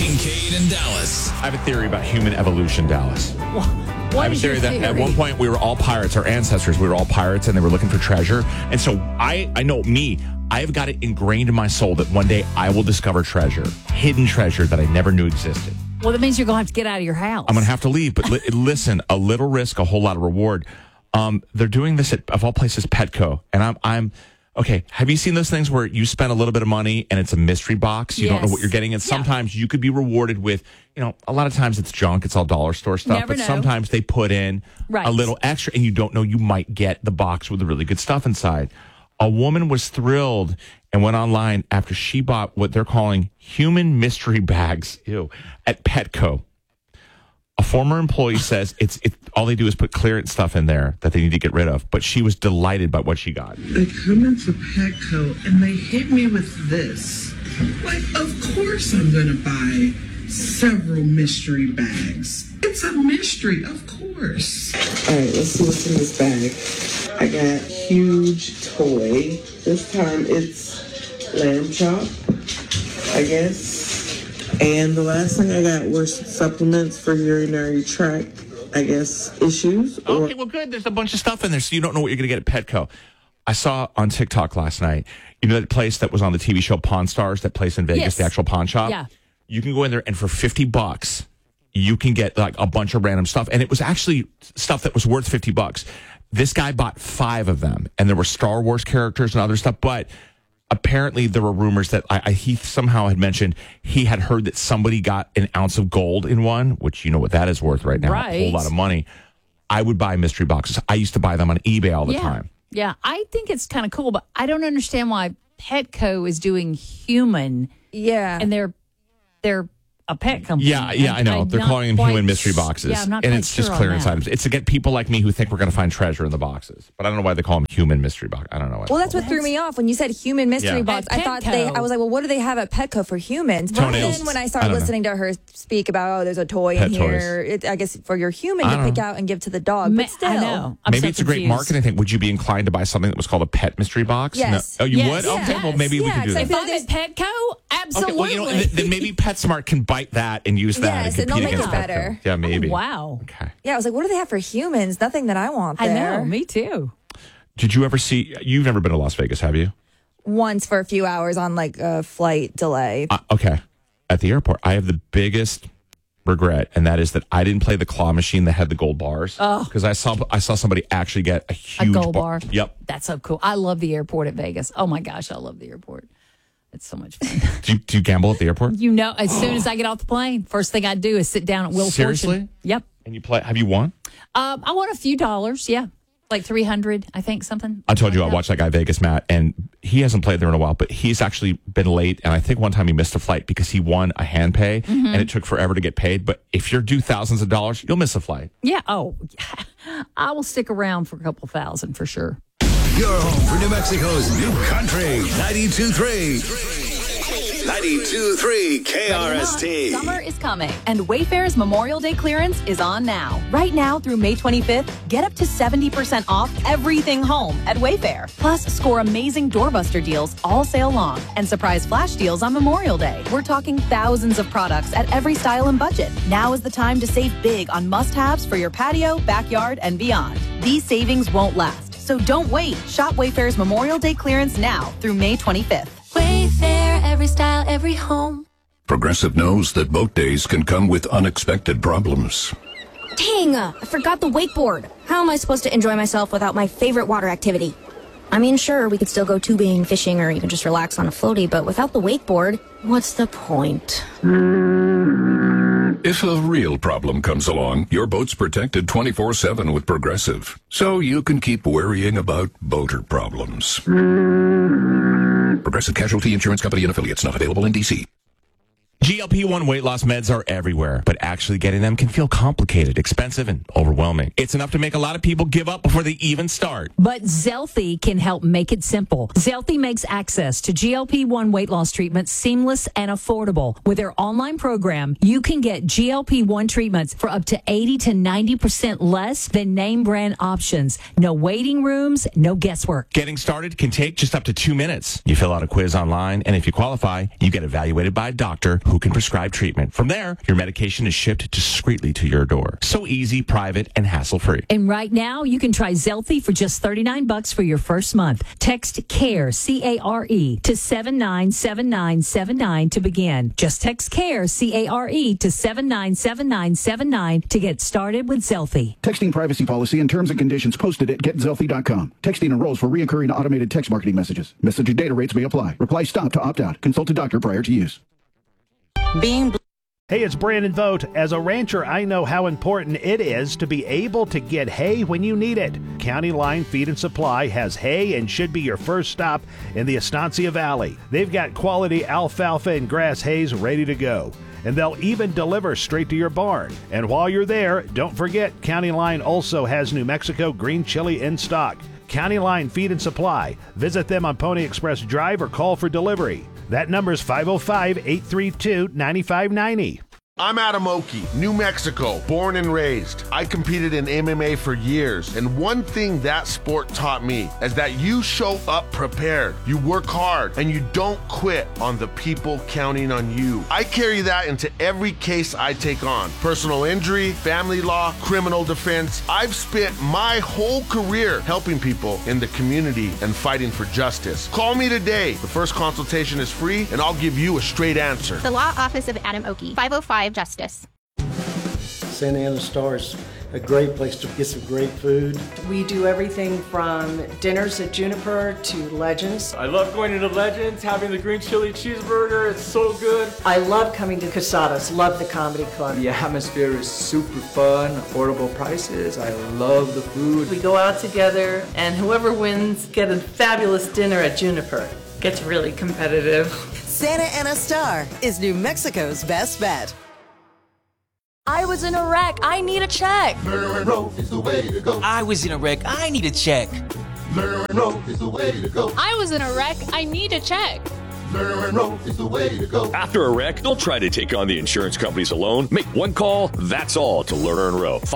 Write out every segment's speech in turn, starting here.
Kincaid and Dallas. I have a theory about human evolution, Dallas. What I have a is your theory that at one point we were all pirates. Our ancestors, we were all pirates, and they were looking for treasure. And so I know me. I have got it ingrained in my soul that one day I will discover treasure, hidden treasure that I never knew existed. Well, that means you're going to have to get out of your house. I'm going to have to leave. But listen, a little risk, a whole lot of reward. They're doing this at, of all places, Petco. And I'm okay. Have you seen those things where you spend a little bit of money and it's a mystery box? You don't know what you're getting. And sometimes you could be rewarded with, a lot of times it's junk. It's all dollar store stuff. Never but know. sometimes they put in a little extra and you don't know you might get the box with the really good stuff inside. A woman was thrilled and went online after she bought what they're calling human mystery bags at Petco. A former employee says it's all they do is put clearance stuff in there that they need to get rid of. But she was delighted by what she got. They come into Petco and they hit me with this. Like, of course I'm going to buy several mystery bags. It's a mystery, of course. All right, let's see what's in this bag. I got huge toy. This time it's lamb chop, I guess. And the last thing I got were supplements for urinary tract, I guess, issues. Okay, well, good. There's a bunch of stuff in there, so you don't know what you're going to get at Petco. I saw on TikTok last night, that place that was on the TV show Pawn Stars, that place in Vegas, the actual pawn shop? Yeah. You can go in there, and for $50, you can get like a bunch of random stuff. And it was actually stuff that was worth $50. This guy bought 5 of them, and there were Star Wars characters and other stuff, but apparently there were rumors that he somehow had mentioned he had heard that somebody got an ounce of gold in one, which you know what that is worth right now, a whole lot of money. I would buy mystery boxes. I used to buy them on eBay all the time. Yeah, I think it's kind of cool, but I don't understand why Petco is doing human. Yeah. And they're a pet company. Yeah, I know. They're calling them human mystery boxes. Yeah, I'm not and quite it's just sure clearance on that. items. It's to get people like me who think we're going to find treasure in the boxes. But I don't know why they call them human mystery box. I don't know. Well, that's what threw me off when you said human mystery box. At I thought Petco. I was like, well, what do they have at Petco for humans? But Toenails. then when I started listening to her speak about, there's a toy Pet in here, I guess for your human to pick out and give to the dog. But still. I know. I'm maybe so it's a great confused. marketing thing. Would you be inclined to buy something that was called a pet mystery box? Yes. No. Oh, you Yes. would? Okay, Yes. well, maybe we can do Yeah, that. If I'm at Petco, absolutely. Okay, well, then maybe PetSmart can bite that and use that Yes, and and they'll compete make it against better. Petco. Yeah, maybe. Wow. Okay. Yeah, I was like, what do they have for humans? Nothing that I want there. I know. Me too. Did you ever see? You've never been to Las Vegas, have you? Once for a few hours on like a flight delay. Okay. At the airport, I have the biggest regret, and that is that I didn't play the claw machine that had the gold bars. Oh, because I saw somebody actually get a huge gold bar. Yep. That's so cool. I love the airport at Vegas. Oh my gosh, I love the airport. It's so much fun. Do you gamble at the airport? As soon as I get off the plane, first thing I do is sit down at Wheel of Seriously? Fortune. Yep. And you play? Have you won? I won a few dollars. Yeah. Like 300, I think, something. I told you like I that. watched that guy Vegas, Matt, and he hasn't played there in a while, but he's actually been late. And I think one time he missed a flight because he won a hand pay, and it took forever to get paid. But if you're due thousands of dollars, you'll miss a flight. Yeah. Oh, I will stick around for a couple thousand for sure. You're home for New Mexico's new country. 92.3. 92.3 KRST. Summer is coming, and Wayfair's Memorial Day clearance is on now. Right now through May 25th, get up to 70% off everything home at Wayfair. Plus, score amazing doorbuster deals all sale long and surprise flash deals on Memorial Day. We're talking thousands of products at every style and budget. Now is the time to save big on must-haves for your patio, backyard, and beyond. These savings won't last, so don't wait. Shop Wayfair's Memorial Day clearance now through May 25th. Wayfair, every style, every home. Progressive knows that boat days can come with unexpected problems. Dang, I forgot the wakeboard. How am I supposed to enjoy myself without my favorite water activity? I mean, sure, we could still go tubing, fishing, or even just relax on a floaty, but without the wakeboard, what's the point? If a real problem comes along, your boat's protected 24/7 with Progressive, so you can keep worrying about boater problems. Progressive Casualty Insurance Company and Affiliates, not available in D.C. GLP-1 weight loss meds are everywhere, but actually getting them can feel complicated, expensive, and overwhelming. It's enough to make a lot of people give up before they even start. But Zelthy can help make it simple. Zelthy makes access to GLP-1 weight loss treatments seamless and affordable. With their online program, you can get GLP-1 treatments for up to 80 to 90% less than name brand options. No waiting rooms, no guesswork. Getting started can take just up to 2 minutes. You fill out a quiz online, and if you qualify, you get evaluated by a doctor who can prescribe treatment. From there, your medication is shipped discreetly to your door. So easy, private, and hassle-free. And right now, you can try Zelfie for just $39 for your first month. Text CARE, C-A-R-E, to 797979 to begin. Just text CARE, C-A-R-E, to 797979 to get started with Zelfie. Texting privacy policy and terms and conditions posted at getzelfie.com. Texting enrolls for recurring automated text marketing messages. Message and data rates may apply. Reply stop to opt out. Consult a doctor prior to use. Hey, it's Brandon Vogt. As a rancher, I know how important it is to be able to get hay when you need it. County Line Feed and Supply has hay and should be your first stop in the Estancia Valley. They've got quality alfalfa and grass hays ready to go, and they'll even deliver straight to your barn. And while you're there, don't forget County Line also has New Mexico green chili in stock. County Line Feed and Supply. Visit them on Pony Express Drive or call for delivery. That number is 505-832-9590. I'm Adam Oki, New Mexico, born and raised. I competed in MMA for years, and one thing that sport taught me is that you show up prepared, you work hard, and you don't quit on the people counting on you. I carry that into every case I take on. Personal injury, family law, criminal defense. I've spent my whole career helping people in the community and fighting for justice. Call me today. The first consultation is free, and I'll give you a straight answer. The Law Office of Adam Oki, 505 Justice. Santa Ana Star is a great place to get some great food. We do everything from dinners at Juniper to Legends. I love going to Legends, having the green chili cheeseburger. It's so good. I love coming to Casadas, love the comedy club. The atmosphere is super fun, affordable prices. I love the food. We go out together, and whoever wins get a fabulous dinner at Juniper. Gets really competitive. Santa Ana Star is New Mexico's best bet. I was in a wreck. I need a check. Monroe is the way to go. I was in a wreck. I need a check. Monroe is the way to go. I was in a wreck. I need a check. Monroe is the way to go. After a wreck, don't try to take on the insurance companies alone. Make one call, that's all, to Lerner and Rowe.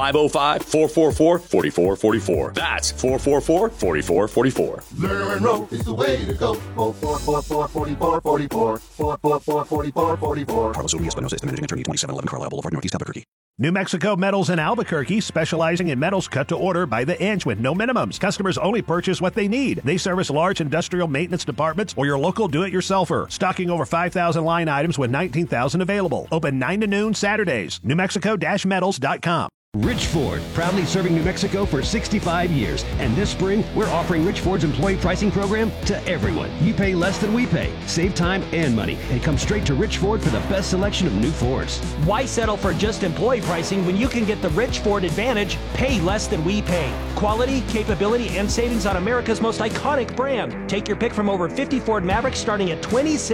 505-444-4444. That's 444-4444. Lerner and Rowe is the way to go. 444-4444. 444-4444. Carlos Urias-Espinosa is the managing attorney, 2711 Carlisle Boulevard, Northeast Albuquerque. New Mexico Metals in Albuquerque, specializing in metals cut to order by the inch with no minimums. Customers only purchase what they need. They service large industrial maintenance departments or your local do-it-yourselfer. Stocking over 5,000 line items with 19,000 available. Open 9 to noon Saturdays. NewMexico-metals.com. Rich Ford, proudly serving New Mexico for 65 years. And this spring, we're offering Rich Ford's employee pricing program to everyone. You pay less than we pay. Save time and money. And come straight to Rich Ford for the best selection of new Fords. Why settle for just employee pricing when you can get the Rich Ford Advantage? Pay less than we pay. Quality, capability, and savings on America's most iconic brand. Take your pick from over 50 Ford Mavericks starting at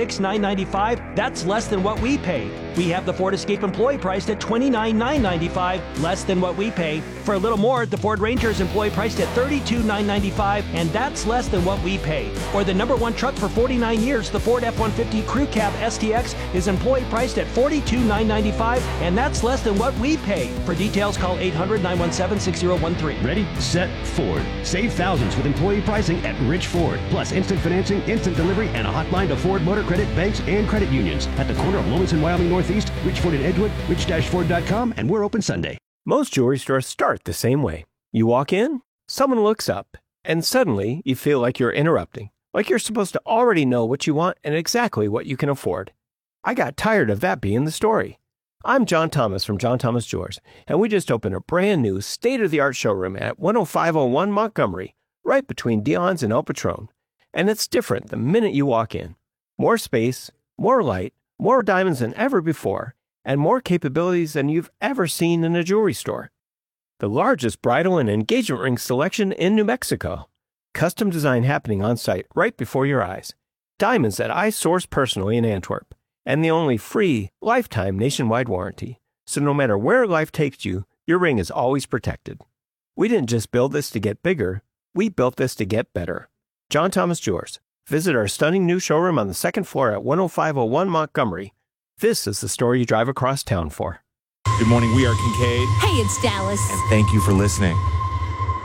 $26,995. That's less than what we pay. We have the Ford Escape employee priced at $29,995. Less than what we pay. For a little more, the Ford Ranger is employee priced at $32,995, and that's less than what we pay. Or the #1 truck for 49 years, the Ford F-150 Crew Cab STX is employee priced at $42,995, and that's less than what we pay. For details, call 800-917-6013. Ready, set, Ford. Save thousands with employee pricing at Rich Ford. Plus instant financing, instant delivery, and a hotline to Ford Motor Credit, banks, and credit unions. At the corner of Lomas and Wyoming Northeast, Rich Ford in Edgewood, rich-ford.com, and we're open Sunday. Most jewelry stores start the same way. You walk in, someone looks up, and suddenly you feel like you're interrupting, like you're supposed to already know what you want and exactly what you can afford. I got tired of that being the story. I'm John Thomas from John Thomas Jewelers, and we just opened a brand new state-of-the-art showroom at 10501 Montgomery, right between Dion's and El Patron. And it's different the minute you walk in. More space, more light, more diamonds than ever before, and more capabilities than you've ever seen in a jewelry store. The largest bridal and engagement ring selection in New Mexico. Custom design happening on site right before your eyes. Diamonds that I source personally in Antwerp. And the only free, lifetime nationwide warranty. So no matter where life takes you, your ring is always protected. We didn't just build this to get bigger, we built this to get better. John Thomas Jewelers. Visit our stunning new showroom on the second floor at 10501 Montgomery. This is the story you drive across town for. Good morning. We are Kincaid. Hey, it's Dallas. And thank you for listening.